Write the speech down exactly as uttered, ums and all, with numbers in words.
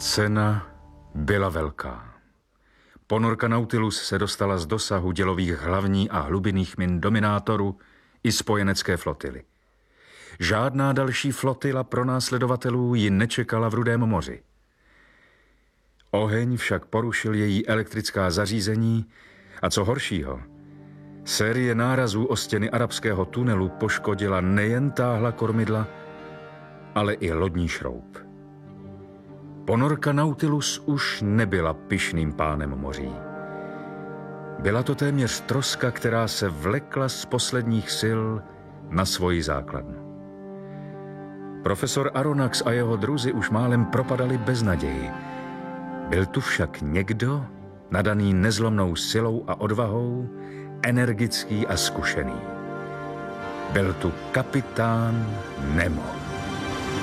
Cena byla velká. Ponorka Nautilus se dostala z dosahu dělových hlavní a hlubinných min dominátoru i spojenecké flotily. Žádná další flotila pronásledovatelů ji nečekala v Rudém moři. Oheň však porušil její elektrická zařízení a co horšího, série nárazů o stěny arabského tunelu poškodila nejen táhla kormidla, ale i lodní šroub. Ponorka Nautilus už nebyla pyšným pánem moří. Byla to téměř troska, která se vlekla z posledních sil na svoji základnu. Profesor Aronnax a jeho druzi už málem propadali beznaději. Byl tu však někdo, nadaný nezlomnou silou a odvahou, energický a zkušený. Byl tu kapitán Nemo.